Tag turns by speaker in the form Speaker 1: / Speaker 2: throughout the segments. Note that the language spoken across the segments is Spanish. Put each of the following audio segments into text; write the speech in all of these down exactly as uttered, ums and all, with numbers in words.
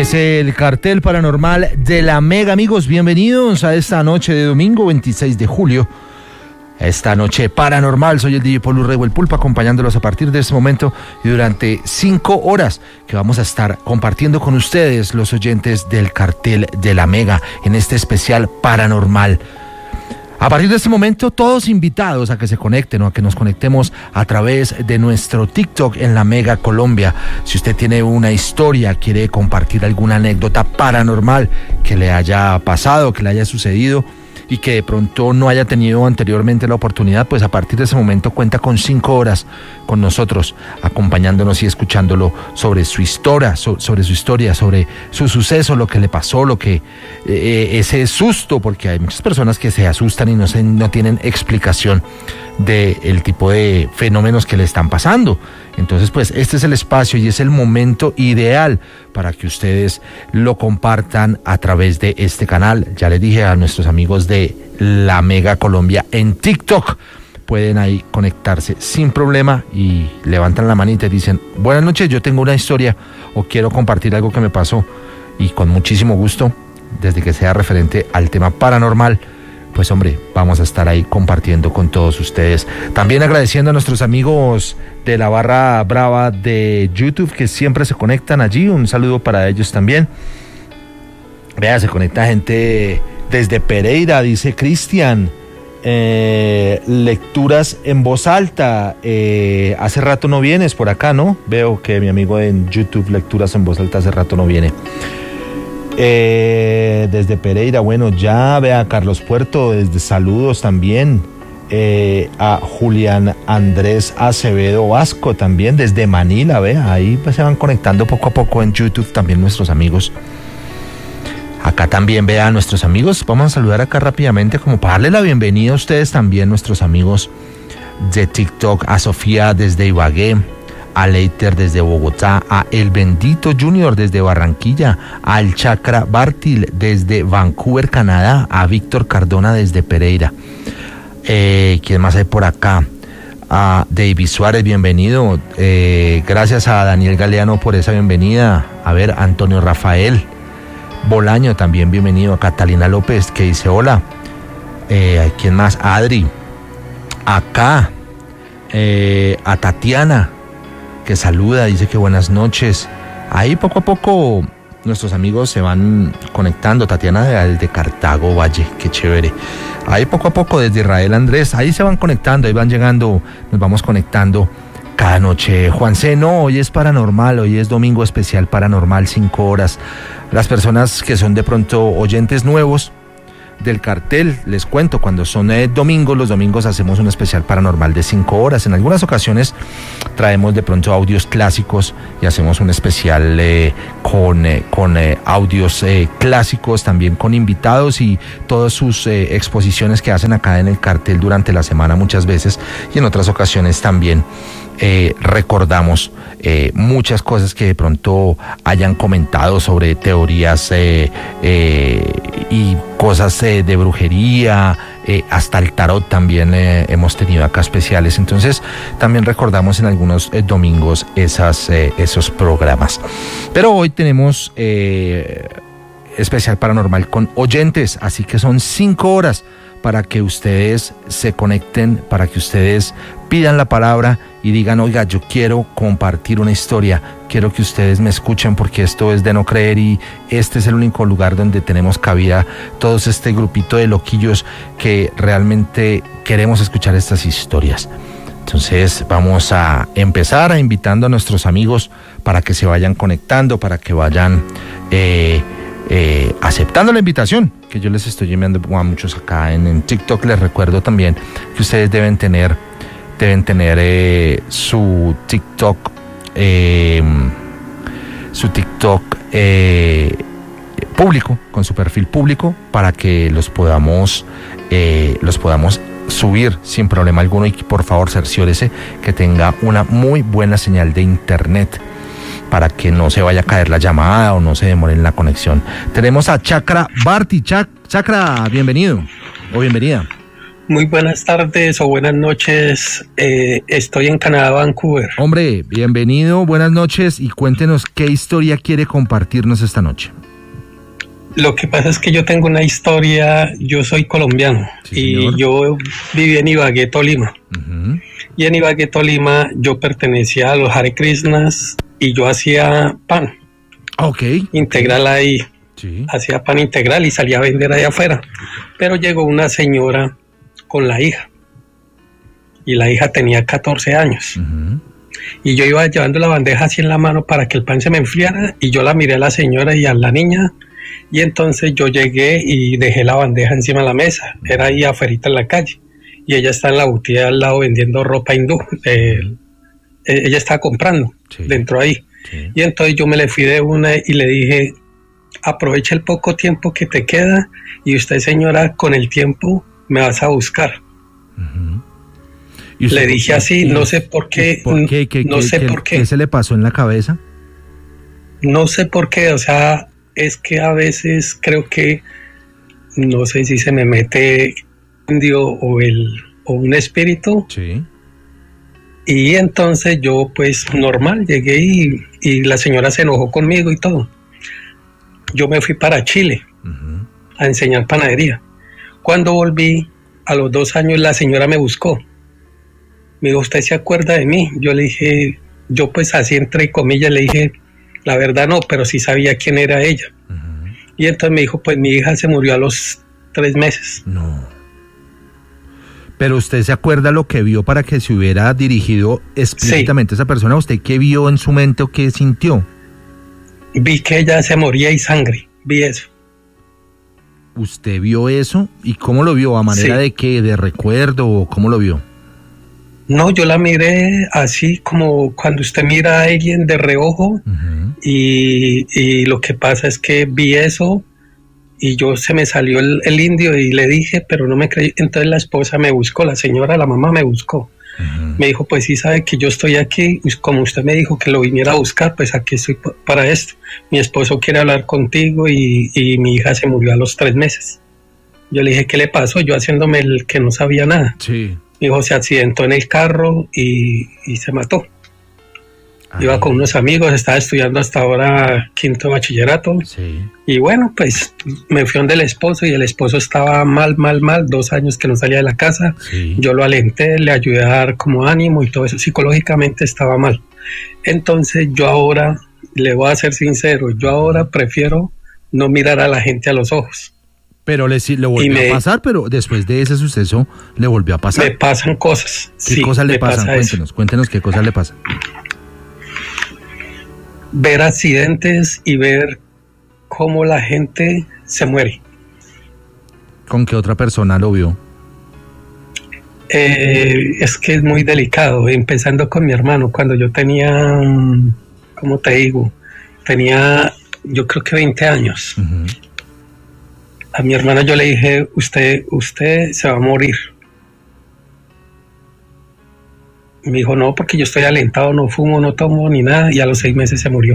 Speaker 1: Es el cartel paranormal de la Mega. Amigos, bienvenidos a esta noche de domingo veintiséis de julio. Esta noche paranormal, soy el D J Paul Urrego, el Pulpo, acompañándolos a partir de este momento y durante cinco horas que vamos a estar compartiendo con ustedes, los oyentes del cartel de la Mega, en este especial paranormal. A partir de este momento, todos invitados a que se conecten o a que nos conectemos a través de nuestro TikTok en la Mega Colombia. Si usted tiene una historia, quiere compartir alguna anécdota paranormal que le haya pasado, que le haya sucedido y que de pronto no haya tenido anteriormente la oportunidad, pues a partir de ese momento cuenta con cinco horas con nosotros, acompañándonos y escuchándolo sobre su historia, so, sobre su historia, sobre su suceso, lo que le pasó, lo que eh, ese susto, porque hay muchas personas que se asustan y no, se, no tienen explicación del tipo de fenómenos que le están pasando. Entonces, pues este es el espacio y es el momento ideal para que ustedes lo compartan a través de este canal. Ya les dije a nuestros amigos de la Mega Colombia en TikTok, pueden ahí conectarse sin problema y levantan la manita y dicen: buenas noches, yo tengo una historia o quiero compartir algo que me pasó, y con muchísimo gusto, desde que sea referente al tema paranormal, pues hombre, vamos a estar ahí compartiendo con todos ustedes. También agradeciendo a nuestros amigos de la barra brava de YouTube que siempre se conectan allí. Un saludo para ellos también. Vea, se conecta gente desde Pereira, dice Cristian. Eh, lecturas en voz alta. Eh, hace rato no vienes por acá, ¿no? Veo que mi amigo en YouTube, Lecturas en voz alta, hace rato no viene. Eh, desde Pereira, bueno, ya vea a Carlos Puerto, desde saludos también, eh, a Julián Andrés Acevedo Vasco también, desde Manila, vea, ahí pues se van conectando poco a poco en YouTube también nuestros amigos. Acá también vea a nuestros amigos, vamos a saludar acá rápidamente como para darle la bienvenida a ustedes también, nuestros amigos de TikTok, a Sofía desde Ibagué, a Leiter desde Bogotá, a El Bendito Junior desde Barranquilla, al Chakra Bartil desde Vancouver, Canadá, a Víctor Cardona desde Pereira. Eh, ¿Quién más hay por acá? A David Suárez, bienvenido. Eh, gracias a Daniel Galeano por esa bienvenida. A ver, Antonio Rafael Bolaño también, bienvenido. A Catalina López, que dice hola. Eh, ¿Quién más? A Adri. Acá. Eh, a Tatiana, que saluda, dice que buenas noches. Ahí poco a poco nuestros amigos se van conectando. Tatiana de, de Cartago Valle, qué chévere. Ahí poco a poco desde Israel Andrés, ahí se van conectando, ahí van llegando, nos vamos conectando cada noche. Juan C, no, hoy es paranormal, hoy es domingo especial paranormal, cinco horas. Las personas que son de pronto oyentes nuevos del cartel, les cuento, cuando son eh, domingos, los domingos hacemos un especial paranormal de cinco horas. En algunas ocasiones traemos de pronto audios clásicos y hacemos un especial eh, con, eh, con eh, audios eh, clásicos, también con invitados y todas sus eh, exposiciones que hacen acá en el cartel durante la semana muchas veces, y en otras ocasiones también Eh, recordamos eh, muchas cosas que de pronto hayan comentado sobre teorías eh, eh, y cosas eh, de brujería, eh, hasta el tarot también eh, hemos tenido acá especiales. Entonces también recordamos en algunos eh, domingos esas, eh, esos programas. Pero hoy tenemos eh, especial paranormal con oyentes, así que son cinco horas para que ustedes se conecten, para que ustedes pidan la palabra y digan: oiga, yo quiero compartir una historia, quiero que ustedes me escuchen porque esto es de no creer y este es el único lugar donde tenemos cabida todos este grupito de loquillos que realmente queremos escuchar estas historias. Entonces vamos a empezar a invitando a nuestros amigos para que se vayan conectando, para que vayan eh, eh, aceptando la invitación que yo les estoy enviando a muchos acá en, en TikTok. Les recuerdo también que ustedes deben tener deben tener eh, su TikTok eh, su TikTok eh, público, con su perfil público, para que los podamos eh, los podamos subir sin problema alguno. Y por favor cerciórese que tenga una muy buena señal de internet para que no se vaya a caer la llamada o no se demore en la conexión. Tenemos a Chakra Barty. Chac- Chakra, bienvenido o bienvenida.
Speaker 2: Muy buenas tardes o buenas noches. Eh, estoy en Canadá, Vancouver.
Speaker 1: Hombre, bienvenido, buenas noches y cuéntenos qué historia quiere compartirnos esta noche.
Speaker 2: Lo que pasa es que yo tengo una historia, yo soy colombiano, sí, y yo viví en Ibagué, Tolima. Uh-huh. Y en Ibagué, Tolima, yo pertenecía a los Hare Krishnas y yo hacía pan.
Speaker 1: Ok.
Speaker 2: Integral ahí.
Speaker 1: Sí.
Speaker 2: Hacía pan integral y salía a vender allá afuera. Pero llegó una señora con la hija. Y la hija tenía catorce años. Uh-huh. Y yo iba llevando la bandeja así en la mano para que el pan se me enfriara. Y yo la miré a la señora y a la niña. Y entonces yo llegué y dejé la bandeja encima de la mesa. Era ahí afuera en la calle. Y ella está en la botella al lado vendiendo ropa hindú. Eh, ella estaba comprando, sí, dentro ahí. Sí. Y entonces yo me le fui de una y le dije, aprovecha el poco tiempo que te queda y usted, señora, con el tiempo me vas a buscar. Uh-huh. ¿Y le dije así, no sé por qué.
Speaker 1: ¿Por qué? ¿Qué,
Speaker 2: no
Speaker 1: qué,
Speaker 2: sé
Speaker 1: qué,
Speaker 2: por qué.
Speaker 1: ¿Qué se le pasó en la cabeza?
Speaker 2: No sé por qué, o sea, es que a veces creo que, no sé si se me mete indio o, el, o un espíritu.
Speaker 1: Sí.
Speaker 2: Y entonces yo, pues, normal, llegué y, y la señora se enojó conmigo y todo. Yo me fui para Chile uh-huh. a enseñar panadería. Cuando volví, a los dos años, la señora me buscó. Me dijo, ¿usted se acuerda de mí? Yo le dije, yo pues así entre comillas le dije, la verdad no, pero sí sabía quién era ella. Uh-huh. Y entonces me dijo, pues mi hija se murió a los tres meses.
Speaker 1: No. Pero usted se acuerda lo que vio para que se hubiera dirigido explícitamente a sí. esa persona. ¿Usted qué vio en su mente o qué sintió?
Speaker 2: Vi que ella se moría y sangre, vi eso.
Speaker 1: ¿Usted vio eso? ¿Y cómo lo vio? ¿A manera sí. de qué? ¿De recuerdo o cómo lo vio?
Speaker 2: No, yo la miré así como cuando usted mira a alguien de reojo uh-huh. y, y lo que pasa es que vi eso y yo se me salió el, el indio y le dije, pero no me creí. Entonces la esposa me buscó, la señora, la mamá me buscó. Uh-huh. Me dijo, pues sí sabe que yo estoy aquí, como usted me dijo que lo viniera a buscar, pues aquí estoy p- para esto. Mi esposo quiere hablar contigo y, y mi hija se murió a los tres meses. Yo le dije, ¿qué le pasó? Yo haciéndome el que no sabía nada.
Speaker 1: Sí.
Speaker 2: Mi hijo se accidentó en el carro y, y se mató. Ay. Iba con unos amigos, estaba estudiando hasta ahora quinto de bachillerato.
Speaker 1: Sí.
Speaker 2: Y bueno, pues me fui donde el esposo y el esposo estaba mal, mal, mal, dos años que no salía de la casa.
Speaker 1: Sí.
Speaker 2: Yo lo alenté, le ayudé a dar como ánimo y todo eso. Psicológicamente estaba mal. Entonces yo ahora, le voy a ser sincero, yo ahora prefiero no mirar a la gente a los ojos.
Speaker 1: Pero le, le volvió me, a pasar, pero después de ese suceso le volvió a pasar.
Speaker 2: Me pasan cosas.
Speaker 1: ¿Qué
Speaker 2: sí,
Speaker 1: cosas le pasan?
Speaker 2: Pasa
Speaker 1: cuéntenos, eso. cuéntenos qué cosas le pasan.
Speaker 2: Ver accidentes y ver cómo la gente se muere.
Speaker 1: ¿Con qué otra persona lo vio?
Speaker 2: Eh, es que es muy delicado, empezando con mi hermano, cuando yo tenía, ¿cómo te digo? Tenía, yo creo que veinte años. Uh-huh. A mi hermana yo le dije, usted, usted se va a morir. Me dijo, no, porque yo estoy alentado, no fumo, no tomo ni nada, y a los seis meses se murió.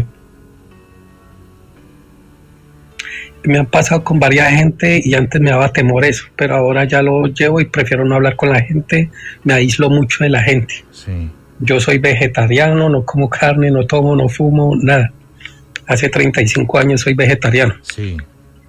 Speaker 2: Me han pasado con varias gente y antes me daba temor eso, pero ahora ya lo llevo y prefiero no hablar con la gente, me aíslo mucho de la gente.
Speaker 1: Sí.
Speaker 2: Yo soy vegetariano, no como carne, no tomo, no fumo, nada. Hace treinta y cinco años soy vegetariano.
Speaker 1: Sí.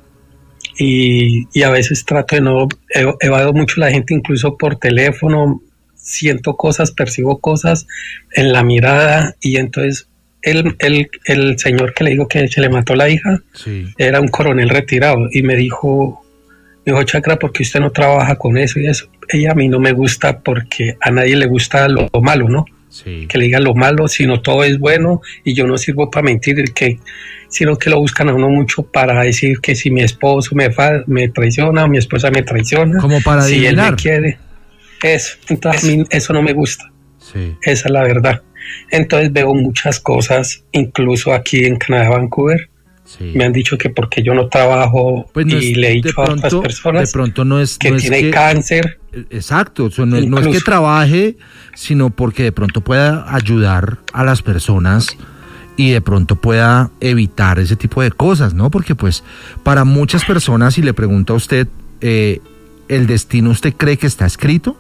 Speaker 2: Y, y a veces trato de no, evado mucho a la gente, incluso por teléfono, siento cosas, percibo cosas en la mirada, y entonces el, el, el señor que le digo que se le mató la hija,
Speaker 1: sí.
Speaker 2: era un coronel retirado, y me dijo, me dijo, Chakra, ¿por qué usted no trabaja con eso y eso? Ella a mí no me gusta porque a nadie le gusta lo, lo malo, ¿no?
Speaker 1: Sí.
Speaker 2: Que le digan lo malo, sino todo es bueno, y yo no sirvo para mentir, que sino que lo buscan a uno mucho para decir que si mi esposo me, fa, me traiciona o mi esposa me traiciona,
Speaker 1: como para
Speaker 2: si
Speaker 1: adivinar.
Speaker 2: Él me quiere, eso, entonces eso. A mí eso no me gusta,
Speaker 1: sí.
Speaker 2: Esa es la verdad. Entonces veo muchas cosas, incluso aquí en Canadá, Vancouver, sí. Me han dicho que porque yo no trabajo, pues no es, y le he dicho pronto, a otras personas
Speaker 1: de pronto no es,
Speaker 2: que
Speaker 1: no
Speaker 2: tiene
Speaker 1: es que,
Speaker 2: cáncer.
Speaker 1: Exacto, o sea, no, no es que trabaje, sino porque de pronto pueda ayudar a las personas y de pronto pueda evitar ese tipo de cosas, ¿no? Porque pues para muchas personas, si le pregunto a usted, eh, ¿el destino usted cree que está escrito?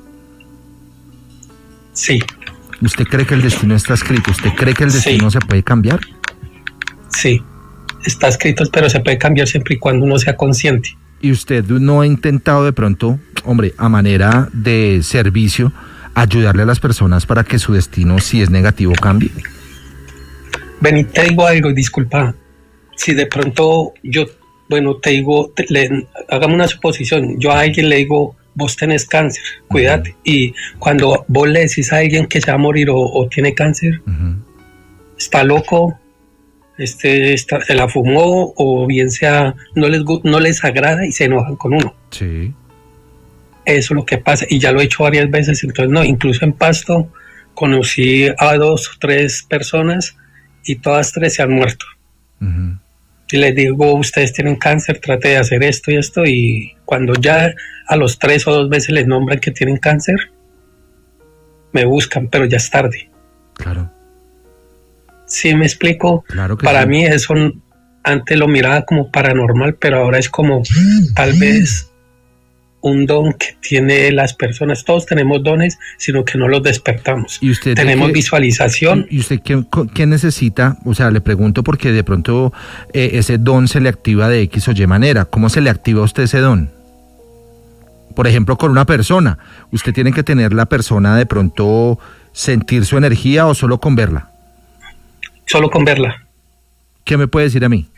Speaker 2: Sí.
Speaker 1: ¿Usted cree que el destino está escrito? ¿Usted cree que el destino
Speaker 2: sí.
Speaker 1: se puede cambiar?
Speaker 2: Sí, está escrito, pero se puede cambiar siempre y cuando uno sea consciente.
Speaker 1: ¿Y usted no ha intentado de pronto, hombre, a manera de servicio, ayudarle a las personas para que su destino, si es negativo, cambie?
Speaker 2: Ven, y te digo algo, disculpa. Si de pronto yo, bueno, te digo, te, le, hagamos una suposición. Yo a alguien le digo, vos tenés cáncer, cuídate. Uh-huh. Y cuando vos le decís a alguien que se va a morir o, o tiene cáncer, uh-huh. está loco, este, está, se la fumó, o bien sea, no les, no les agrada y se enojan con uno.
Speaker 1: Sí.
Speaker 2: Eso es lo que pasa, y ya lo he hecho varias veces. Entonces, no, incluso en Pasto conocí a dos o tres personas y todas tres se han muerto. Uh-huh. Y les digo, ustedes tienen cáncer, trate de hacer esto y esto, y cuando ya a los tres o dos veces les nombran que tienen cáncer, me buscan, pero ya es tarde.
Speaker 1: Claro.
Speaker 2: ¿Sí me explico?
Speaker 1: Claro que
Speaker 2: Para
Speaker 1: sí.
Speaker 2: mí eso antes lo miraba como paranormal, pero ahora es como tal vez un don que tiene las personas. Todos tenemos dones, sino que no los despertamos.
Speaker 1: ¿Y usted
Speaker 2: tenemos
Speaker 1: qué,
Speaker 2: visualización.
Speaker 1: ¿Y usted qué, qué necesita? O sea, le pregunto porque de pronto eh, ese don se le activa de X o Y manera. ¿Cómo se le activa a usted ese don? Por ejemplo, con una persona. ¿Usted tiene que tener la persona de pronto sentir su energía o solo con verla?
Speaker 2: Solo con verla.
Speaker 1: ¿Qué me puede decir a mí?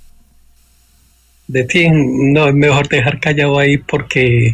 Speaker 2: De ti, no, es mejor dejar callado ahí porque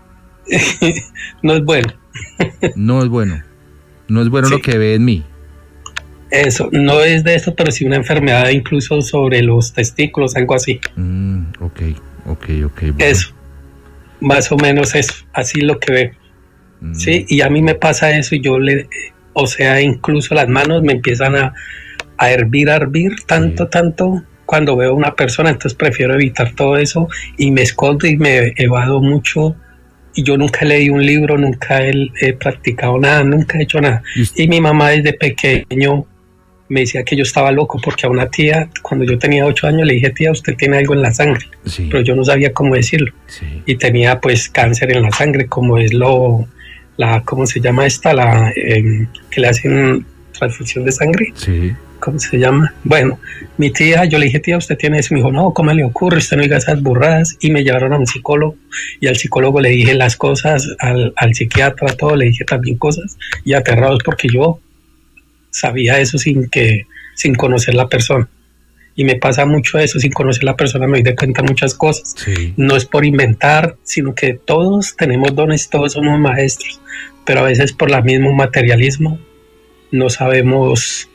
Speaker 2: no es bueno.
Speaker 1: No es bueno. No es bueno sí. Lo que ve en mí.
Speaker 2: Eso, no es de eso, pero sí una enfermedad incluso sobre los testículos, algo así.
Speaker 1: Mm, ok, ok, ok. Bueno.
Speaker 2: Eso, más o menos eso, así lo que veo. Mm. Sí, y a mí me pasa eso y yo le, o sea, incluso las manos me empiezan a, a hervir, a hervir, tanto, sí. tanto, cuando veo a una persona, entonces prefiero evitar todo eso y me escondo y me evado mucho. Y yo nunca leí un libro, nunca he, he practicado nada, nunca he hecho nada. ¿Y? y mi mamá desde pequeño me decía que yo estaba loco, porque a una tía, cuando yo tenía ocho años, le dije, tía, usted tiene algo en la sangre. Sí. Pero yo no sabía cómo decirlo. Sí. Y tenía pues cáncer en la sangre, como es lo, la, ¿cómo se llama esta? La eh, que le hacen transfusión de sangre.
Speaker 1: Sí.
Speaker 2: ¿Cómo se llama? Bueno, mi tía, yo le dije, tía, ¿usted tiene eso? Me dijo, no, ¿cómo le ocurre? Usted no diga esas burradas. Y me llevaron a un psicólogo, y al psicólogo le dije las cosas, al, al psiquiatra, todo, le dije también cosas, y aterrados porque yo sabía eso sin que, sin conocer la persona. Y me pasa mucho eso, sin conocer la persona me doy cuenta muchas cosas. Sí. No es por inventar, sino que todos tenemos dones, todos somos maestros, pero a veces por el mismo materialismo no sabemos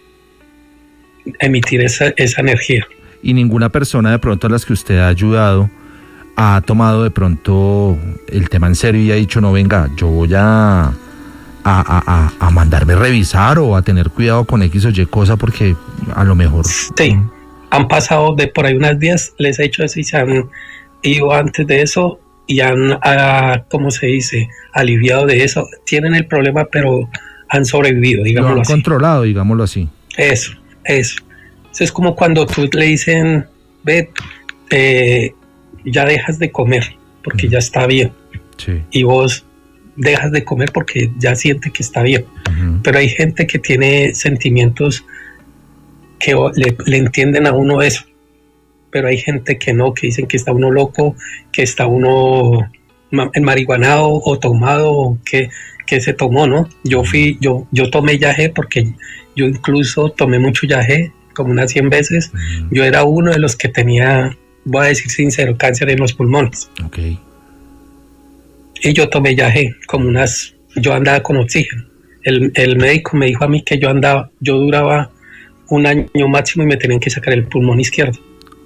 Speaker 2: emitir esa, esa energía.
Speaker 1: Y ninguna persona de pronto a las que usted ha ayudado ha tomado de pronto el tema en serio y ha dicho, no, venga, yo voy a, a, a, a mandarme revisar o a tener cuidado con X o Y cosa porque a lo mejor...
Speaker 2: Sí, ¿no? Han pasado de por ahí unos días, les he hecho eso y se han ido antes de eso y han, a, ¿cómo se dice?, aliviado de eso. Tienen el problema, pero han sobrevivido, digámoslo así.
Speaker 1: Lo han controlado, digámoslo así.
Speaker 2: Eso. Eso. Eso es como cuando tú le dicen, ve, eh, ya dejas de comer porque uh-huh. ya está bien. Sí. Y vos dejas de comer porque ya siente que está bien. Uh-huh. Pero hay gente que tiene sentimientos que le, le entienden a uno eso. Pero hay gente que no, que dicen que está uno loco, que está uno marihuanado o tomado, que, que se tomó, ¿no? Yo fui, yo, yo tomé yagé porque yo incluso tomé mucho yagé, como unas cien veces. Uh-huh. Yo era uno de los que tenía, voy a decir sincero, cáncer en los pulmones.
Speaker 1: Okay.
Speaker 2: Y yo tomé yagé, como unas, yo andaba con oxígeno. El, el médico me dijo a mí que yo andaba, yo duraba un año máximo y me tenían que sacar el pulmón izquierdo.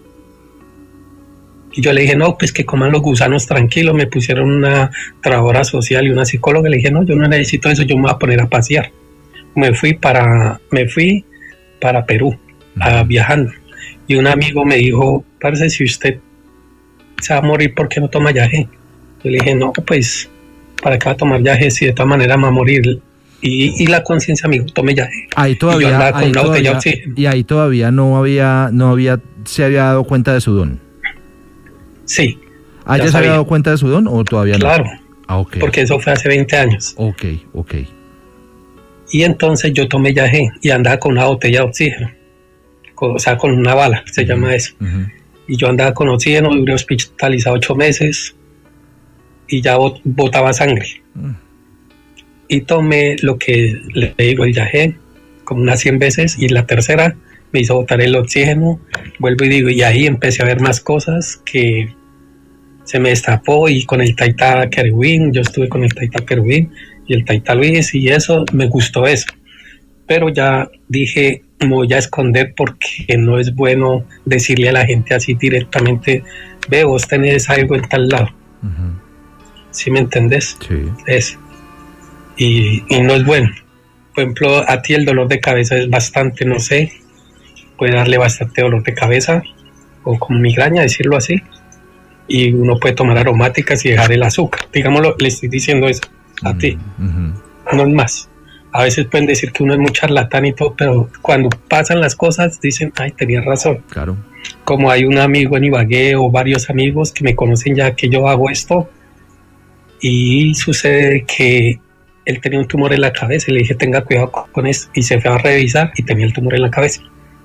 Speaker 2: Y yo le dije, no, pues que coman los gusanos tranquilos. Me pusieron una trabajadora social y una psicóloga. Le dije, no, yo no necesito eso, yo me voy a poner a pasear. Me fui para, me fui para Perú, uh-huh. a, viajando. Y un amigo me dijo, parce, si usted se va a morir, ¿por qué no toma yagé? Yo le dije, no, pues, ¿para qué va a tomar yagé si de todas maneras va a morir? Y, y la conciencia, amigo, tome yagé.
Speaker 1: Ahí todavía, y, ahí todavía y ahí todavía no había, no había, se había dado cuenta de su don.
Speaker 2: Sí.
Speaker 1: ¿Ah, ya, ya se había dado cuenta de su don o todavía no?
Speaker 2: Claro.
Speaker 1: Ah, ok.
Speaker 2: Porque eso fue hace veinte años.
Speaker 1: Ok, ok.
Speaker 2: Y entonces yo tomé yagé y andaba con una botella de oxígeno. Con, o sea, con una bala, se uh-huh. llama eso. Uh-huh. Y yo andaba con oxígeno, duré hospitalizado ocho meses y ya bot, botaba sangre. Uh-huh. Y tomé lo que le digo, el yagé, como unas cien veces, y la tercera me hizo botar el oxígeno. Vuelvo y digo, y ahí empecé a ver más cosas que se me destapó, y con el Taita Querubín, yo estuve con el Taita Querubín y el Taita Luis, y eso, me gustó eso. Pero ya dije, me voy a esconder porque no es bueno decirle a la gente así directamente, ve, vos tenés algo en tal lado. Uh-huh. ¿Sí me entendés?
Speaker 1: Sí.
Speaker 2: Eso. Y, y no es bueno. Por ejemplo, a ti el dolor de cabeza es bastante, no sé, puede darle bastante dolor de cabeza, o como migraña, decirlo así. Y uno puede tomar aromáticas y dejar el azúcar. Digámoslo, le estoy diciendo eso a uh-huh, ti. Uh-huh. No es más. A veces pueden decir que uno es muy charlatán y todo, pero cuando pasan las cosas dicen, ay, tenías razón.
Speaker 1: Claro.
Speaker 2: Como hay un amigo en Ibagué o varios amigos que me conocen ya que yo hago esto, y sucede que él tenía un tumor en la cabeza y le dije, tenga cuidado con eso, y se fue a revisar y tenía el tumor en la cabeza.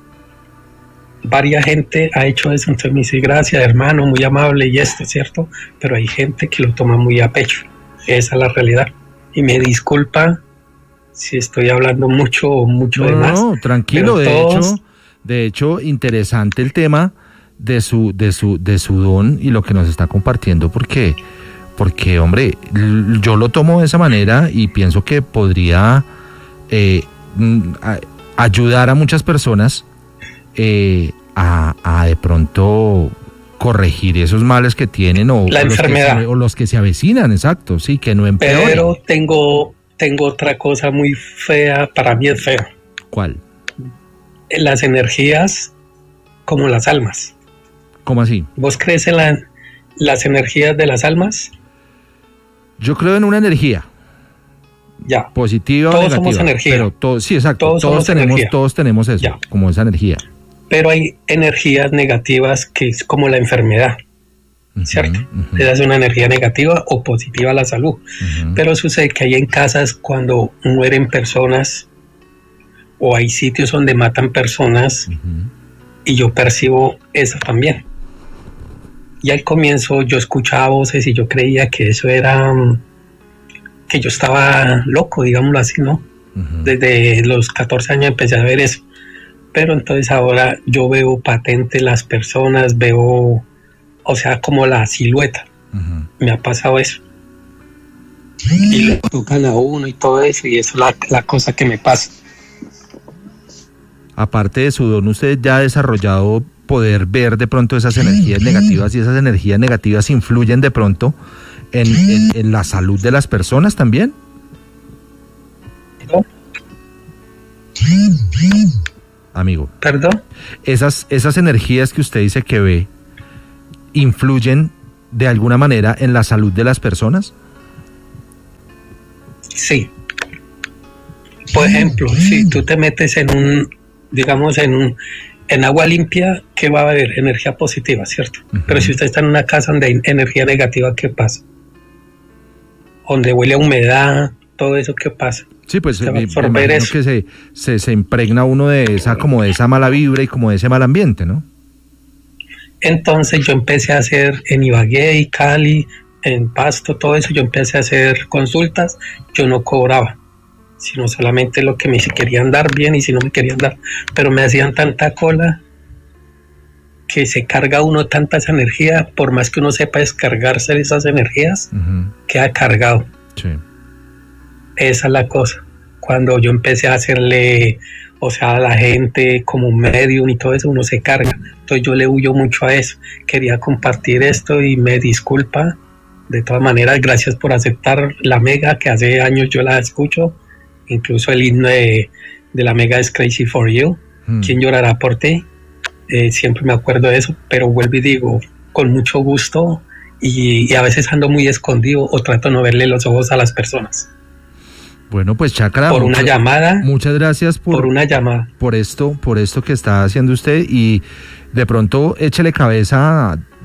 Speaker 2: Varia gente ha hecho eso, entonces me dice, gracias hermano, muy amable y esto, ¿cierto? Pero hay gente que lo toma muy a pecho, esa es la realidad. Y me disculpa si estoy hablando mucho o mucho
Speaker 1: no,
Speaker 2: de más.
Speaker 1: No, tranquilo, de todos... hecho, de hecho, interesante el tema de su, de su, de su don y lo que nos está compartiendo, porque, porque, hombre, yo lo tomo de esa manera y pienso que podría eh, a, ayudar a muchas personas eh, a, a de pronto corregir esos males que tienen o,
Speaker 2: la
Speaker 1: o
Speaker 2: enfermedad
Speaker 1: los que se, o los que se avecinan, exacto, sí, que no empeoren.
Speaker 2: Pero tengo, tengo otra cosa muy fea, para mí es feo.
Speaker 1: ¿Cuál?
Speaker 2: Las energías como las almas.
Speaker 1: ¿Cómo así?
Speaker 2: ¿Vos crees en la, las energías de las almas?
Speaker 1: Yo creo en una energía.
Speaker 2: Ya.
Speaker 1: Positiva
Speaker 2: todos
Speaker 1: o negativa.
Speaker 2: Somos energía.
Speaker 1: Pero todo, sí, exacto.
Speaker 2: Todos,
Speaker 1: todos tenemos,
Speaker 2: energía.
Speaker 1: todos tenemos eso, ya. Como esa energía.
Speaker 2: Pero hay energías negativas que es como la enfermedad, uh-huh, ¿cierto? Uh-huh. Esa es una energía negativa o positiva a la salud. Uh-huh. Pero sucede que hay en casas cuando mueren personas o hay sitios donde matan personas uh-huh. y yo percibo eso también. Y al comienzo yo escuchaba voces y yo creía que eso era, que yo estaba loco, digámoslo así, ¿no? Uh-huh. Desde los catorce años empecé a ver eso. Pero entonces ahora yo veo patente las personas, veo, o sea, como la silueta. Uh-huh. Me ha pasado eso. Y lo tocan a uno y todo eso, y eso es la, la cosa que me pasa.
Speaker 1: Aparte de su don, ¿usted ya ha desarrollado poder ver de pronto esas energías negativas y esas energías negativas influyen de pronto en, en, en la salud de las personas también?
Speaker 2: ¿No?
Speaker 1: Amigo.
Speaker 2: ¿Perdón?
Speaker 1: Esas, esas energías que usted dice que ve, ¿influyen de alguna manera en la salud de las personas?
Speaker 2: Sí. Por ejemplo, si tú te metes en un, digamos, en un, en agua limpia, ¿qué va a haber? Energía positiva, ¿cierto? Uh-huh. Pero si usted está en una casa donde hay energía negativa, ¿qué pasa? Donde huele a humedad, todo eso, ¿qué pasa?
Speaker 1: Sí, pues me, me imagino eso. que se, se, se impregna uno de esa, como de esa mala vibra y como de ese mal ambiente, ¿no?
Speaker 2: Entonces yo empecé a hacer en Ibagué y Cali, en Pasto, todo eso, yo empecé a hacer consultas, yo no cobraba, sino solamente lo que me querían dar bien y si no me querían dar, pero me hacían tanta cola que se carga uno tanta esa energía, por más que uno sepa descargarse esas energías, uh-huh. queda cargado.
Speaker 1: Sí.
Speaker 2: Esa es la cosa. Cuando yo empecé a hacerle, o sea, a la gente como medium y todo eso, uno se carga. Entonces yo le huyo mucho a eso. Quería compartir esto y me disculpa. De todas maneras, gracias por aceptar la Mega, que hace años yo la escucho. Incluso el himno de, de la Mega es Crazy for You. Hmm. ¿Quién llorará por ti? Eh, siempre me acuerdo de eso, pero vuelvo y digo, con mucho gusto, y, y a veces ando muy escondido o trato de no verle los ojos a las personas.
Speaker 1: Bueno, pues Chakra,
Speaker 2: por una
Speaker 1: muchas,
Speaker 2: llamada.
Speaker 1: Muchas gracias por,
Speaker 2: por una llamada.
Speaker 1: Por esto, por esto que está haciendo usted, y de pronto échele cabeza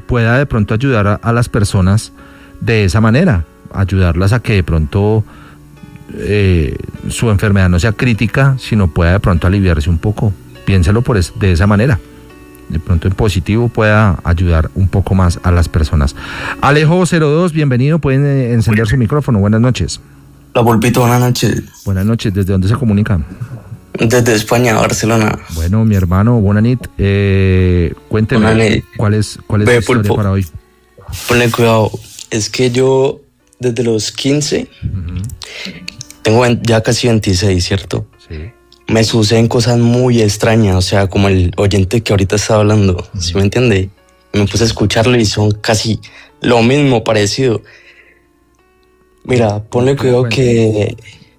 Speaker 1: pueda de pronto ayudar a, a las personas de esa manera, ayudarlas a que de pronto eh, su enfermedad no sea crítica, sino pueda de pronto aliviarse un poco. Piénselo por es, de esa manera. De pronto en positivo pueda ayudar un poco más a las personas. Alejo cero dos, bienvenido, pueden eh, encender su micrófono. Buenas noches.
Speaker 3: Hola, Pulpito, buenas noches.
Speaker 1: Buenas noches, ¿desde dónde se comunican?
Speaker 3: Desde España, Barcelona.
Speaker 1: Bueno, mi hermano, Bonanit, eh, cuénteme,
Speaker 3: Bonanit.
Speaker 1: ¿cuál es, cuál es
Speaker 3: Ve,
Speaker 1: la historia
Speaker 3: Pulpo,
Speaker 1: para hoy?
Speaker 3: Ponle cuidado, es que yo desde los quince, uh-huh. tengo ya casi veintiséis, ¿cierto?
Speaker 1: Sí.
Speaker 3: Me suceden cosas muy extrañas, o sea, como el oyente que ahorita está hablando, uh-huh. ¿sí me entiende? Me puse a escucharlo y son casi lo mismo, parecido. Mira, ponle cuidado bueno. que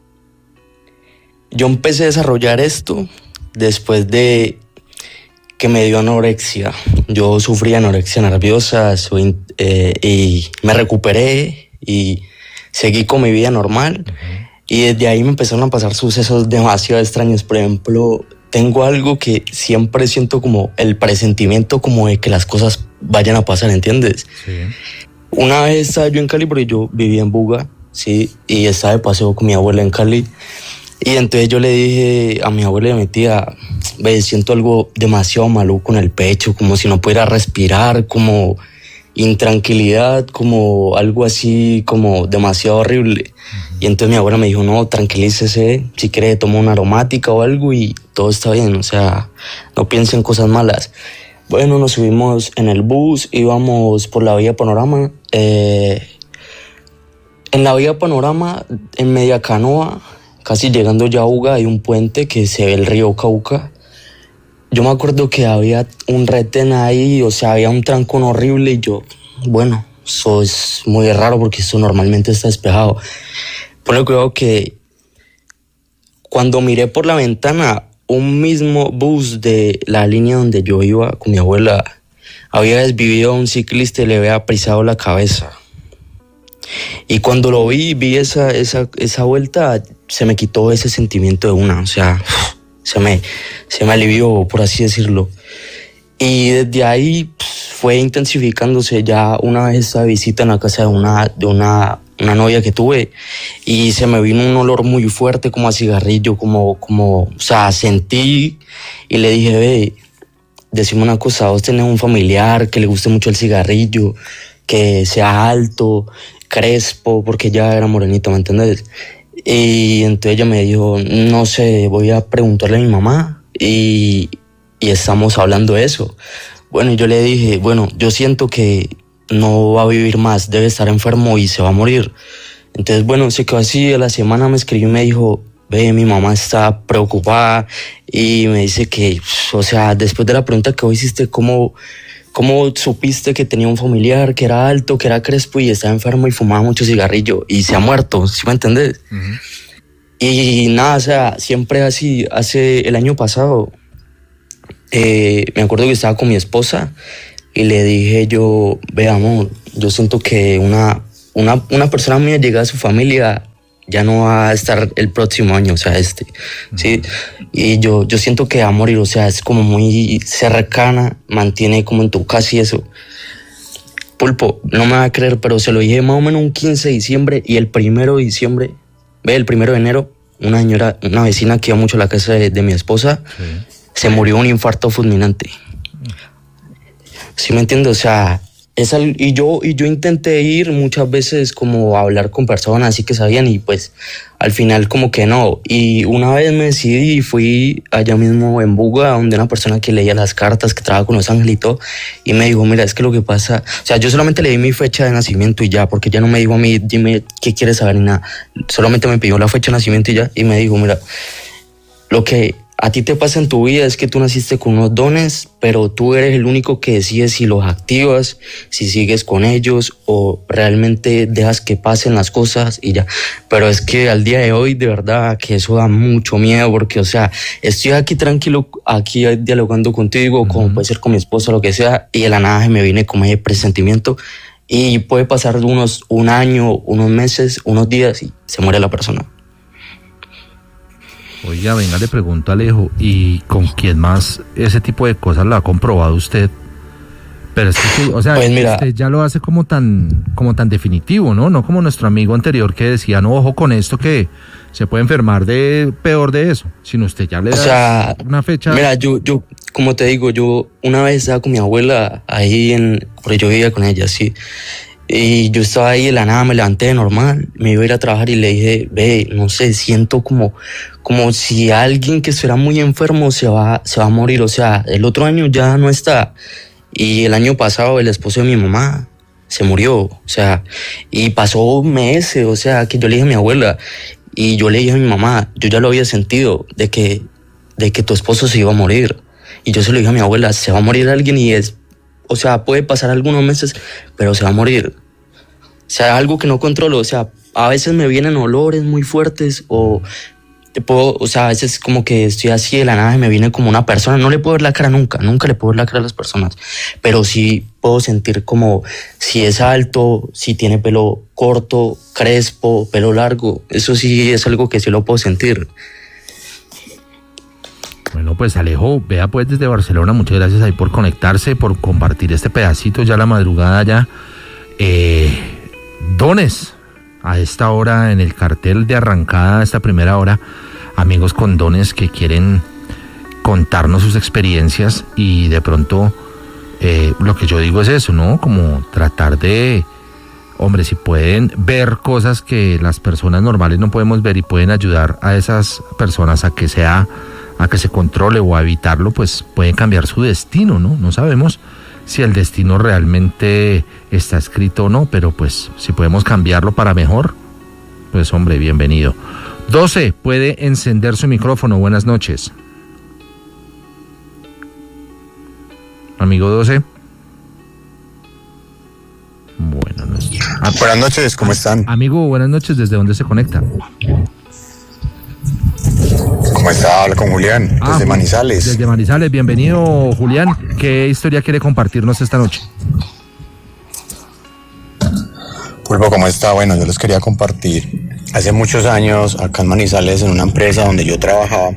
Speaker 3: yo empecé a desarrollar esto después de que me dio anorexia. Yo sufrí anorexia nerviosa soy, eh, y me recuperé y seguí con mi vida normal. Uh-huh. Y desde ahí me empezaron a pasar sucesos demasiado extraños. Por ejemplo, tengo algo que siempre siento como el presentimiento como de que las cosas vayan a pasar, ¿entiendes?
Speaker 1: Sí.
Speaker 3: Una vez estaba yo en Cali, porque yo vivía en Buga, sí, y estaba de paseo con mi abuela en Cali. Y entonces yo le dije a mi abuela y a mi tía, ve, siento algo demasiado maluco en el pecho, como si no pudiera respirar, como intranquilidad, como algo así, como demasiado horrible. Uh-huh. Y entonces mi abuela me dijo, no, tranquilícese, si quiere toma una aromática o algo y todo está bien, o sea, no piense en cosas malas. Bueno, nos subimos en el bus, íbamos por la vía Panorama. Eh, en la vía Panorama, en media canoa, casi llegando ya a Buga, hay un puente que se ve el río Cauca. Yo me acuerdo que había un retén ahí, o sea, había un trancón horrible y yo, bueno, eso es muy raro porque eso normalmente está despejado. Ponle cuidado que cuando miré por la ventana, un mismo bus de la línea donde yo iba con mi abuela había desvivido a un ciclista y le había pisado la cabeza. Y cuando lo vi, vi esa, esa, esa vuelta, se me quitó ese sentimiento de una, o sea, se me, se me alivió, por así decirlo. Y desde ahí pues, fue intensificándose. Ya una vez esta visita en la casa de una, de una, una novia que tuve y se me vino un olor muy fuerte como a cigarrillo, como, como, o sea, sentí y le dije, ve, decime una cosa, vos tenés un familiar que le guste mucho el cigarrillo, que sea alto, crespo, porque ya era morenito, ¿me entendés? Y entonces ella me dijo, no sé, voy a preguntarle a mi mamá y, y estamos hablando de eso. Bueno, yo le dije, bueno, yo siento que no va a vivir más, debe estar enfermo y se va a morir. Entonces, bueno, se quedó así, a la semana me escribió y me dijo, ve, mi mamá está preocupada y me dice que, o sea, después de la pregunta que vos hiciste, ¿cómo, cómo supiste que tenía un familiar que era alto, que era crespo y estaba enfermo y fumaba mucho cigarrillo y se ha muerto? ¿Sí me entendés? Uh-huh. Y nada, o sea, siempre así, hace el año pasado, eh, me acuerdo que estaba con mi esposa y le dije yo, ve, amor, yo siento que una, una, una persona mía llega a su familia, ya no va a estar el próximo año, o sea, este, uh-huh. ¿sí? Y yo, yo siento que va a morir, o sea, es como muy cercana, mantiene como en tu casa y eso. Pulpo, no me va a creer, pero se lo dije más o menos un quince de diciembre y el primero de diciembre, ve, el primero de enero, una señora, una vecina que iba mucho a la casa de, de mi esposa, sí. se murió de un infarto fulminante. ¿Sí me entiendes? O sea, es al, y, yo, y yo intenté ir muchas veces como a hablar con personas así que sabían y pues al final como que no. Y una vez me decidí y fui allá mismo en Buga, donde una persona que leía las cartas, que trabaja con los ángeles y todo, y me dijo, mira, es que lo que pasa, o sea, yo solamente le di mi fecha de nacimiento y ya, porque ya no me dijo a mí, dime qué quieres saber ni nada, solamente me pidió la fecha de nacimiento y ya, y me dijo, mira, lo que a ti te pasa en tu vida es que tú naciste con unos dones, pero tú eres el único que decide si los activas, si sigues con ellos o realmente dejas que pasen las cosas y ya. Pero es que al día de hoy, de verdad, que eso da mucho miedo porque, o sea, estoy aquí tranquilo, aquí dialogando contigo, uh-huh. como puede ser con mi esposa, lo que sea, y de la nada me viene como ese presentimiento y puede pasar unos un año, unos meses, unos días y se muere la persona.
Speaker 1: Oiga, venga, le pregunto a Alejo, ¿y con quién más ese tipo de cosas la ha comprobado usted? Pero es que, sí, o sea,
Speaker 3: Pues mira,
Speaker 1: usted ya lo hace como tan, como tan definitivo, ¿no? No como nuestro amigo anterior que decía, no, ojo con esto que se puede enfermar de peor de eso, sino usted ya le
Speaker 3: o
Speaker 1: da
Speaker 3: sea,
Speaker 1: una fecha.
Speaker 3: mira, yo, yo, como te digo, yo una vez estaba con mi abuela ahí en, porque yo vivía con ella, sí. Y yo estaba ahí de la nada, me levanté normal, me iba a ir a trabajar y le dije, ve, no sé, siento como, como si alguien que estuviera muy enfermo se va, se va a morir. O sea, el otro año ya no está. Y el año pasado el esposo de mi mamá se murió, o sea, y pasó meses, o sea, que yo le dije a mi abuela y yo le dije a mi mamá, yo ya lo había sentido de que, de que tu esposo se iba a morir. Y yo se lo dije a mi abuela, se va a morir alguien y es, o sea, puede pasar algunos meses, pero se va a morir. O sea, algo que no controlo, o sea, a veces me vienen olores muy fuertes o te puedo, o sea, a veces como que estoy así de la nada y me viene como una persona, no le puedo ver la cara nunca, nunca le puedo ver la cara a las personas, pero sí puedo sentir como si es alto, si tiene pelo corto, crespo, pelo largo, eso sí es algo que sí lo puedo sentir.
Speaker 1: Bueno, pues Alejo, vea pues desde Barcelona, muchas gracias ahí por conectarse, por compartir este pedacito ya la madrugada ya. Eh, dones a esta hora en el cartel de arrancada, esta primera hora, amigos con dones que quieren contarnos sus experiencias y de pronto eh, lo que yo digo es eso, ¿no? Como tratar de, hombre, si pueden ver cosas que las personas normales no podemos ver y pueden ayudar a esas personas a que sea, a que se controle o a evitarlo, pues pueden cambiar su destino, ¿no? No sabemos si el destino realmente está escrito o no, pero pues si podemos cambiarlo para mejor, pues hombre, bienvenido. doce, puede encender su micrófono, buenas noches. Amigo doce. Bueno, no es...
Speaker 4: ah, buenas noches, ¿cómo están?
Speaker 1: Amigo, buenas noches, ¿desde dónde se conecta?
Speaker 4: ¿Cómo está? Habla con Julián,
Speaker 1: ah,
Speaker 4: desde Manizales.
Speaker 1: Desde Manizales, bienvenido Julián. ¿Qué historia quiere compartirnos esta noche?
Speaker 4: Pulpo, ¿cómo está? Bueno, yo les quería compartir. Hace muchos años, acá en Manizales, en una empresa donde yo trabajaba,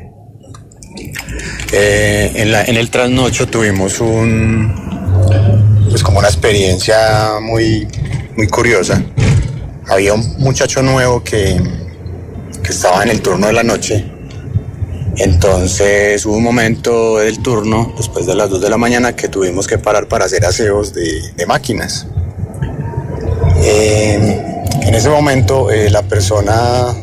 Speaker 4: eh, en, la, en el trasnocho tuvimos un, pues como una experiencia muy, muy curiosa. Había un muchacho nuevo que, que estaba en el turno de la noche. Entonces hubo un momento del turno, después de las dos de la mañana, que tuvimos que parar para hacer aseos de, de máquinas. Eh, en ese momento eh, la persona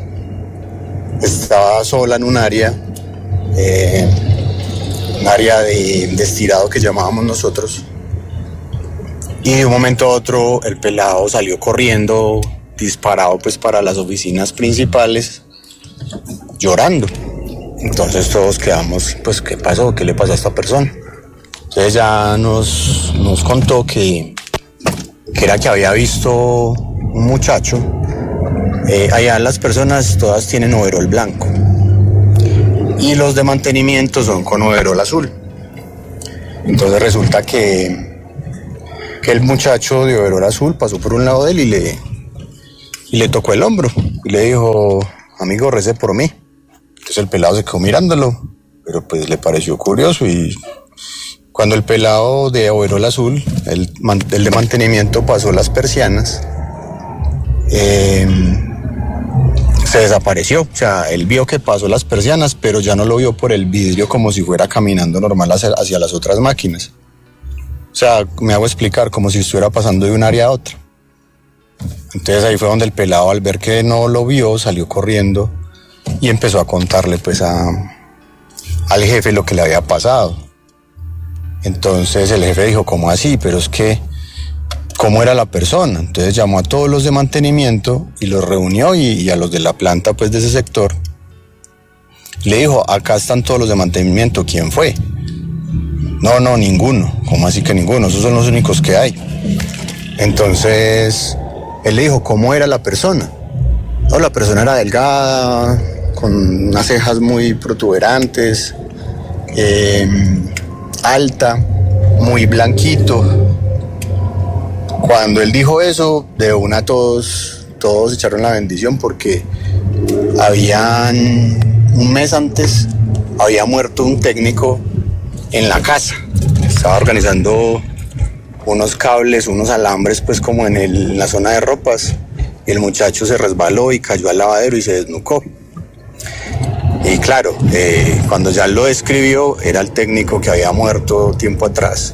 Speaker 4: estaba sola en un área, eh, un área de, de estirado que llamábamos nosotros, y de un momento a otro el pelado salió corriendo, disparado pues para las oficinas principales, llorando. Entonces todos quedamos, pues, ¿qué pasó? ¿Qué le pasó a esta persona? Entonces ya nos, nos contó que, que era que había visto un muchacho. Eh, allá las personas todas tienen overol blanco y los de mantenimiento son con overol azul. Entonces resulta que, que el muchacho de overol azul pasó por un lado de él y le, y le tocó el hombro y le dijo, amigo, recé por mí. Entonces el pelado se quedó mirándolo, pero pues le pareció curioso y cuando el pelado de overol azul, el, el de mantenimiento, pasó las persianas, eh, se desapareció. O sea, él vio que pasó las persianas, pero ya no lo vio por el vidrio como si fuera caminando normal hacia, hacia las otras máquinas. O sea, me hago explicar, como si estuviera pasando de un área a otra. Entonces ahí fue donde el pelado, al ver que no lo vio, salió corriendo y empezó a contarle pues a, al jefe lo que le había pasado. Entonces el jefe dijo, ¿cómo así? Pero es que, ¿cómo era la persona? Entonces llamó a todos los de mantenimiento y los reunió y, y a los de la planta pues de ese sector. Le dijo, acá están todos los de mantenimiento, ¿quién fue? No, no, ninguno. ¿Cómo así que ninguno? Esos son los únicos que hay. Entonces él le dijo, ¿cómo era la persona? No, la persona era delgada, con unas cejas muy protuberantes, eh, alta, muy blanquito. Cuando él dijo eso, de una todos, todos echaron la bendición porque habían, un mes antes, había muerto un técnico en la casa. Estaba organizando unos cables, unos alambres pues como en, el, en la zona de ropas, y el muchacho se resbaló y cayó al lavadero y se desnucó. Y claro, eh, cuando ya lo describió, era el técnico que había muerto tiempo atrás.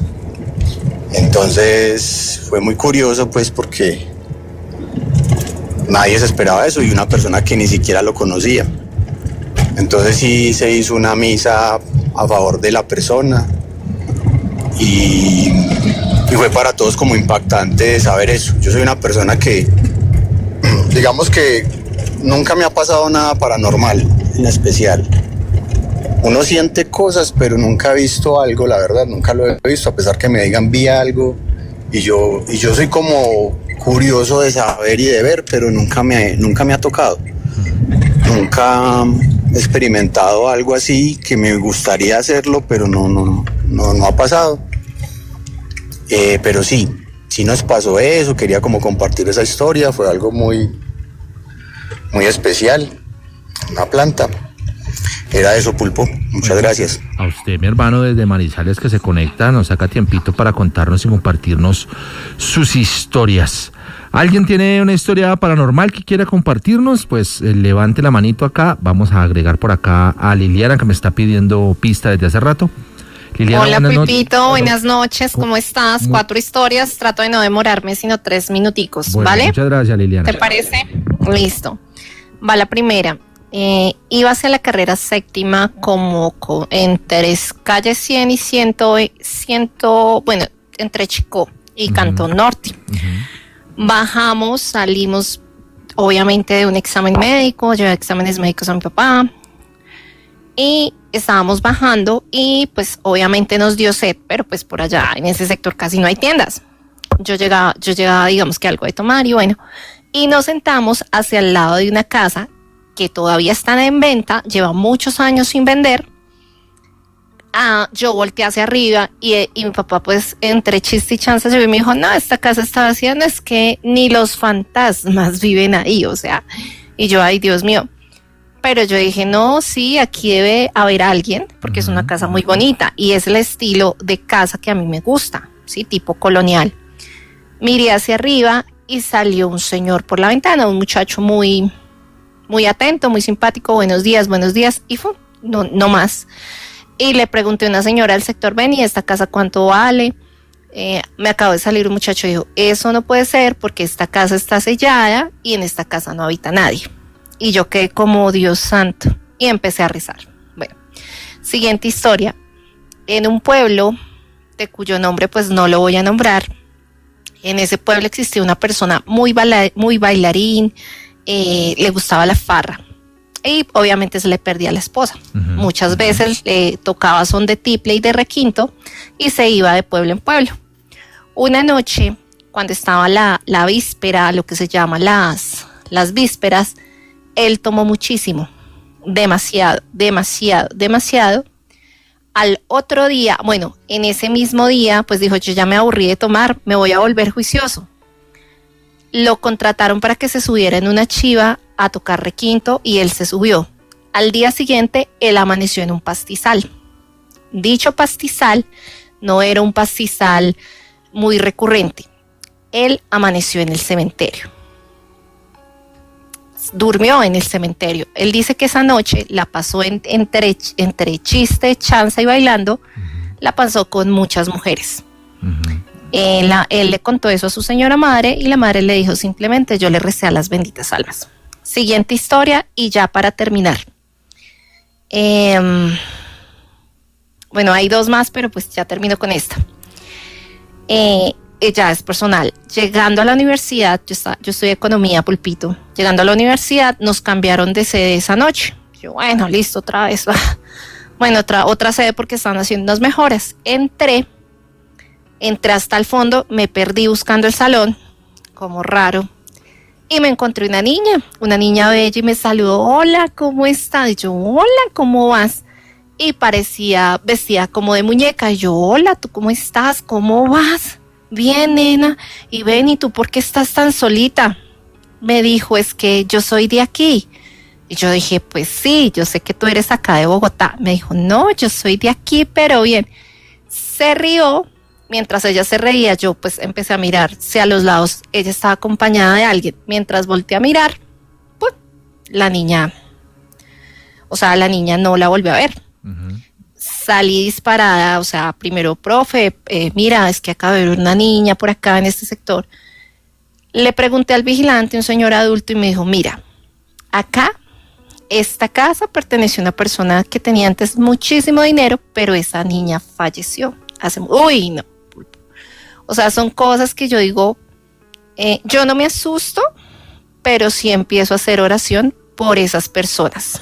Speaker 4: Entonces fue muy curioso pues porque nadie se esperaba eso y una persona que ni siquiera lo conocía. Entonces sí se hizo una misa a favor de la persona y, y fue para todos como impactante saber eso. Yo soy una persona que, digamos que nunca me ha pasado nada paranormal en especial. Uno siente cosas, pero nunca he visto algo, la verdad, nunca lo he visto, a pesar que me digan vi algo. Y yo, y yo soy como curioso de saber y de ver, pero nunca me, nunca me ha tocado. Nunca he experimentado algo así, que me gustaría hacerlo, pero no, no, no, no ha pasado. Eh, pero sí, sí nos pasó eso, quería como compartir esa historia, fue algo muy, muy especial, una planta. Era eso, Pulpo. Muchas bueno, gracias.
Speaker 1: A usted, mi hermano, desde Manizales, que se conecta, nos saca tiempito para contarnos y compartirnos sus historias. ¿Alguien tiene una historia paranormal que quiera compartirnos? Pues eh, levante la manito acá. Vamos a agregar por acá a Liliana, que me está pidiendo pista desde hace rato.
Speaker 5: Liliana, hola, Pulpito, no... buenas noches, ¿cómo estás? Muy... Cuatro historias, trato de no demorarme, sino tres minuticos, bueno, ¿vale?
Speaker 1: Muchas gracias, Liliana.
Speaker 5: ¿Te parece? Listo. Va la primera. Eh, iba hacia la carrera séptima como con, entre calle cien y cien, cien, bueno, entre Chicó y uh-huh. Cantón Norte. Uh-huh. Bajamos, salimos obviamente de un examen médico, llevé exámenes médicos a mi papá y estábamos bajando y pues obviamente nos dio sed, pero pues por allá en ese sector casi no hay tiendas. Yo llegaba, yo llegaba digamos que algo de tomar y bueno, y nos sentamos hacia el lado de una casa que todavía están en venta, lleva muchos años sin vender. Ah, yo volteé hacia arriba y, y mi papá pues entre chiste y chanza yo me dijo, no, esta casa está vacía, no es que ni los fantasmas viven ahí, o sea, y yo, ay Dios mío, pero yo dije, no, sí, aquí debe haber alguien, porque es una casa muy bonita y es el estilo de casa que a mí me gusta, sí, tipo colonial. Miré hacia arriba y salió un señor por la ventana, un muchacho muy... muy atento, muy simpático, buenos días, buenos días, y fue, no, no más. Y le pregunté a una señora del sector, ven, ¿y esta casa cuánto vale? Eh, me acabo de salir un muchacho y dijo, eso no puede ser porque esta casa está sellada y en esta casa no habita nadie. Y yo quedé como, Dios santo, y empecé a rezar. Bueno, siguiente historia. En un pueblo, de cuyo nombre pues no lo voy a nombrar, en ese pueblo existía una persona muy, baila- muy bailarín, Eh, le gustaba la farra y obviamente se le perdía a la esposa. Uh-huh. Muchas veces le tocaba son de tiple y de requinto y se iba de pueblo en pueblo. Una noche, cuando estaba la, la víspera, lo que se llama las, las vísperas, él tomó muchísimo, demasiado, demasiado, demasiado. Al otro día, bueno, en ese mismo día, pues dijo, yo ya me aburrí de tomar, me voy a volver juicioso. Lo contrataron para que se subiera en una chiva a tocar requinto y él se subió. Al día siguiente, él amaneció en un pastizal. Dicho pastizal no era un pastizal muy recurrente. Él amaneció en el cementerio. Durmió en el cementerio. Él dice que esa noche la pasó en, entre, entre chiste, chanza y bailando, uh-huh. la pasó con muchas mujeres. Uh-huh. Él, él le contó eso a su señora madre y la madre le dijo simplemente yo le recé a las benditas almas. Siguiente historia y ya para terminar. Eh, bueno, hay dos más, pero pues ya termino con esta. Eh, ya es personal. Llegando a la universidad, yo, está, yo estudié economía, Pulpito. Llegando a la universidad nos cambiaron de sede esa noche. Yo, bueno, listo, otra vez. Bueno, otra, otra sede porque están haciendo unas mejoras. Entré. Entré hasta el fondo, me perdí buscando el salón, como raro, y me encontré una niña, una niña bella y me saludó, hola, ¿cómo estás? Y yo, hola, ¿cómo vas? Y parecía, vestida como de muñeca, y yo, hola, ¿tú cómo estás? ¿Cómo vas? Bien, nena, y ven, ¿y tú por qué estás tan solita? Me dijo, es que yo soy de aquí. Y yo dije, pues sí, yo sé que tú eres acá de Bogotá. Me dijo, no, yo soy de aquí, pero bien. Se rió. mientras ella se reía, yo pues empecé a mirar si a los lados ella estaba acompañada de alguien. Mientras volteé a mirar, pues la niña, o sea, la niña no la volví a ver. Uh-huh. Salí disparada, o sea, primero, profe, eh, mira, es que acabo de ver una niña por acá en este sector. Le pregunté al vigilante, un señor adulto, y me dijo, mira, acá, esta casa perteneció a una persona que tenía antes muchísimo dinero, pero esa niña falleció. Hace, uy, no. O sea, son cosas que yo digo, eh, yo no me asusto, pero sí empiezo a hacer oración por esas personas.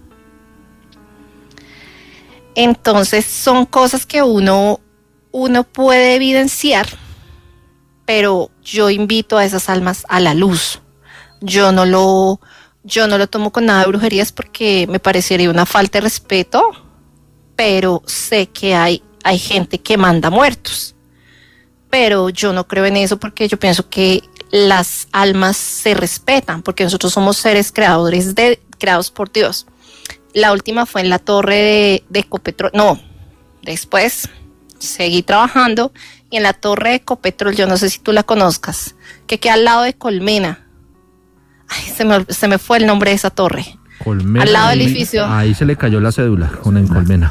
Speaker 5: Entonces son cosas que uno, uno puede evidenciar, pero yo invito a esas almas a la luz. Yo no lo, yo no lo tomo con nada de brujerías porque me parecería una falta de respeto, pero sé que hay, hay gente que manda muertos. Pero yo no creo en eso porque yo pienso que las almas se respetan, porque nosotros somos seres creadores de, creados por Dios. La última fue en la torre de, de Ecopetrol, no, después seguí trabajando y en la torre de Ecopetrol, yo no sé si tú la conozcas, que queda al lado de Colmena. Ay, se me, se me fue el nombre de esa torre.
Speaker 6: Colmena.
Speaker 5: Al lado del edificio.
Speaker 6: Ahí se le cayó la cédula, con en Colmena.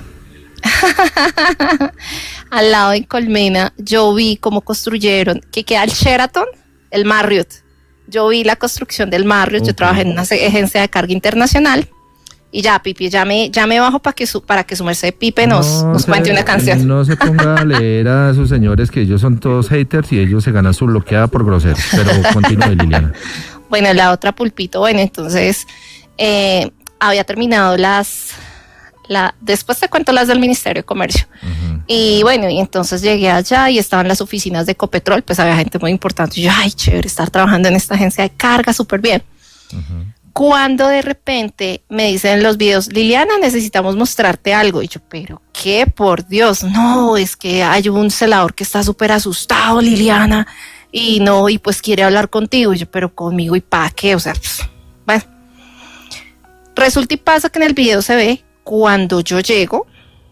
Speaker 5: Al lado de Colmena, yo vi cómo construyeron, que queda el Sheraton, el Marriott. Yo vi la construcción del Marriott, okay. Yo trabajé en una agencia de carga internacional. Y ya, Pipi, ya me, ya me bajo para que su, para que su merced Pipe nos, no nos cuente una canción.
Speaker 6: No se ponga a leer a sus señores que ellos son todos haters y ellos se ganan su bloqueada por groseros. Pero continúe, Liliana.
Speaker 5: Bueno, la otra Pulpito, bueno, entonces eh, había terminado las, la, después te cuento las del Ministerio de Comercio. Uh-huh. Y bueno, y entonces llegué allá y estaban las oficinas de Ecopetrol, pues había gente muy importante. Y yo, ay, chévere, estar trabajando en esta agencia de carga, súper bien. Uh-huh. Cuando de repente me dicen en los videos, Liliana, necesitamos mostrarte algo. Y yo, ¿pero qué? Por Dios, no, es que hay un celador que está súper asustado, Liliana, y no, y pues quiere hablar contigo. Y yo, ¿pero conmigo y para qué? O sea, pues, bueno. Resulta y pasa que en el video se ve cuando yo llego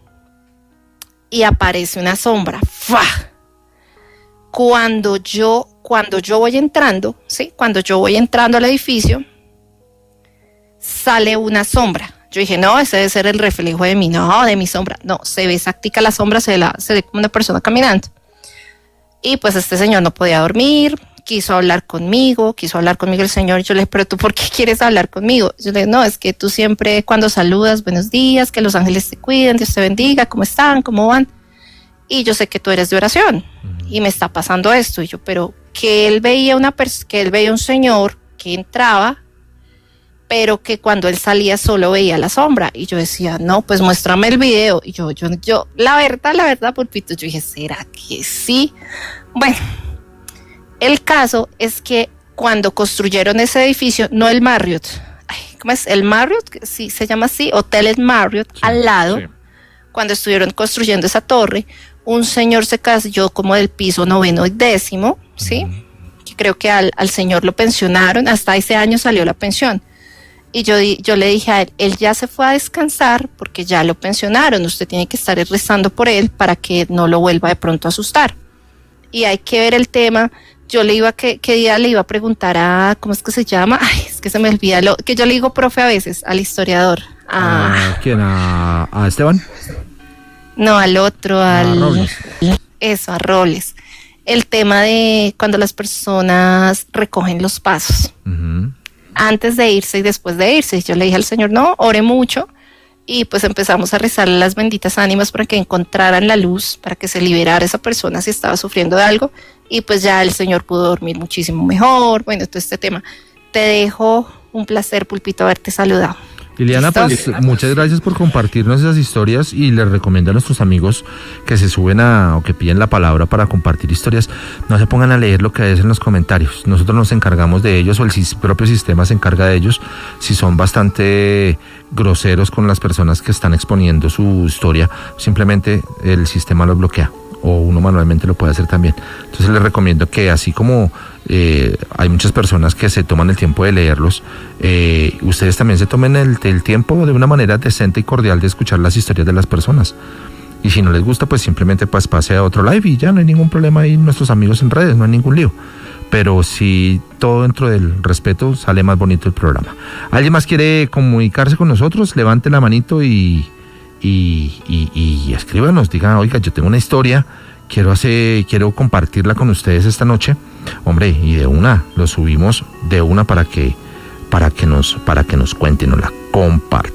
Speaker 5: y aparece una sombra. ¡Fua! Cuando yo, cuando yo voy entrando, ¿sí? Cuando yo voy entrando al edificio, sale una sombra. Yo dije, no, ese debe ser el reflejo de mí, no, de mi sombra. No, se ve exactica la sombra, se ve, la, se ve como una persona caminando. Y pues este señor no podía dormir, quiso hablar conmigo, quiso hablar conmigo el señor. Yo le dije, pero ¿tú por qué quieres hablar conmigo? Yo le dije, no, es que tú siempre cuando saludas, buenos días, que los ángeles te cuiden, Dios te bendiga, ¿cómo están? ¿Cómo van? Y yo sé que tú eres de oración. Uh-huh. Y me está pasando esto. Y yo, pero que él veía una pers- que él veía un señor que entraba, pero que cuando él salía solo veía la sombra. Y yo decía, no, pues muéstrame el video. Y yo, yo, yo, la verdad, la verdad, Pulpito, yo dije, ¿será que sí? Bueno, el caso es que cuando construyeron ese edificio, no el Marriott, ay, ¿cómo es? El Marriott, sí, se llama así, Hotel Marriott, sí, al lado, sí. Cuando estuvieron construyendo esa torre, un señor se cayó como del piso noveno y décimo, ¿sí? Uh-huh. Que creo que al, al señor lo pensionaron, hasta ese año salió la pensión. Y yo, yo le dije a él, él ya se fue a descansar porque ya lo pensionaron, usted tiene que estar rezando por él para que no lo vuelva de pronto a asustar. Y hay que ver el tema. Yo le iba a, que, ¿qué día le iba a preguntar a, ¿cómo es que se llama? Ay, es que se me olvida, lo que yo le digo profe a veces, al historiador. A,
Speaker 6: ¿A quién? ¿A, a Esteban?
Speaker 5: No, al otro, al...
Speaker 6: A Robles.
Speaker 5: Eso, a Robles. El tema de cuando las personas recogen los pasos. Uh-huh. Antes de irse y después de irse. Yo le dije al Señor, no, ore mucho. Y pues empezamos a rezar las benditas ánimas para que encontraran la luz, para que se liberara esa persona si estaba sufriendo de algo. Y pues ya el Señor pudo dormir muchísimo mejor. Bueno, todo este tema. Te dejo, un placer, Pulpito, haberte saludado.
Speaker 6: Liliana, pues muchas gracias por compartirnos esas historias y les recomiendo a nuestros amigos que se suben a o que piden la palabra para compartir historias, no se pongan a leer lo que es en los comentarios. Nosotros nos encargamos de ellos o el propio sistema se encarga de ellos si son bastante groseros con las personas que están exponiendo su historia. Simplemente el sistema los bloquea o uno manualmente lo puede hacer también. Entonces les recomiendo que así como eh, hay muchas personas que se toman el tiempo de leerlos, eh, ustedes también se tomen el, el tiempo de una manera decente y cordial de escuchar las historias de las personas. Y si no les gusta, pues simplemente pues pase a otro live y ya no hay ningún problema ahí, nuestros amigos en redes, no hay ningún lío. Pero si todo dentro del respeto, sale más bonito el programa. ¿Alguien más quiere comunicarse con nosotros? Levante la manito y, y, y, y escríbanos, diga, oiga, yo tengo una historia, quiero hacer, quiero compartirla con ustedes esta noche. Hombre, y de una, lo subimos de una para que, para que nos, para que nos cuenten, nos la compartan.